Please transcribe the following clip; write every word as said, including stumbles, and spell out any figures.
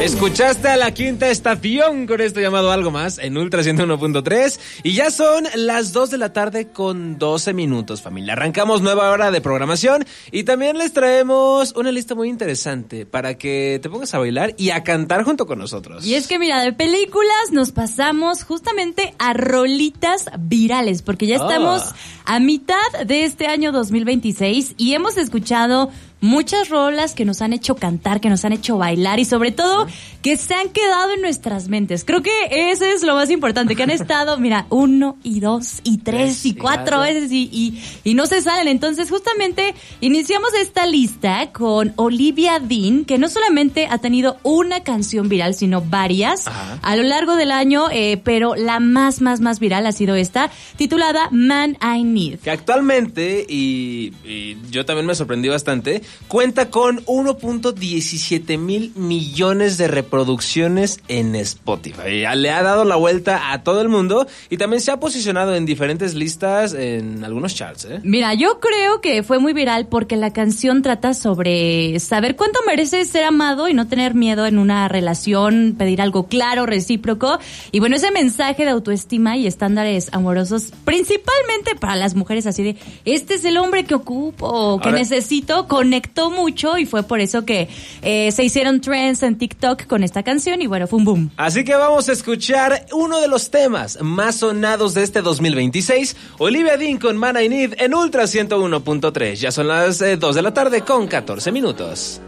Escuchaste a la quinta estación con esto llamado Algo Más en Ultra ciento uno punto tres y ya son las dos de la tarde con doce minutos, familia. Arrancamos nueva hora de programación y también les traemos una lista muy interesante para que te pongas a bailar y a cantar junto con nosotros. Y es que mira, de películas nos pasamos justamente a rolitas virales, porque ya estamos oh. a mitad de este año dos mil veintiséis y hemos escuchado muchas rolas que nos han hecho cantar, que nos han hecho bailar y sobre todo que se han quedado en nuestras mentes. Creo que eso es lo más importante, que han estado, mira, uno y dos y tres y cuatro veces y, y, y no se salen. Entonces justamente iniciamos esta lista con Olivia Dean, que no solamente ha tenido una canción viral, sino varias Ajá. a lo largo del año, eh, pero la más, más, más viral ha sido esta, titulada Man I Need. Que actualmente, y, y yo también me sorprendí bastante, cuenta con uno punto diecisiete mil millones de reproducciones en Spotify. Le ha dado la vuelta a todo el mundo y también se ha posicionado en diferentes listas en algunos charts, ¿eh? Mira, yo creo que fue muy viral porque la canción trata sobre saber cuánto mereces ser amado y no tener miedo en una relación, pedir algo claro, recíproco. Y bueno, ese mensaje de autoestima y estándares amorosos, principalmente para las mujeres, así de, este es el hombre que ocupo, que Ahora, necesito, conectar mucho y fue por eso que eh, se hicieron trends en TikTok con esta canción y bueno, fue un boom. Así que vamos a escuchar uno de los temas más sonados de este dos mil veintiséis, Olivia Dean con Man I Need en Ultra ciento uno punto tres. Ya son las eh, dos de la tarde con catorce minutos.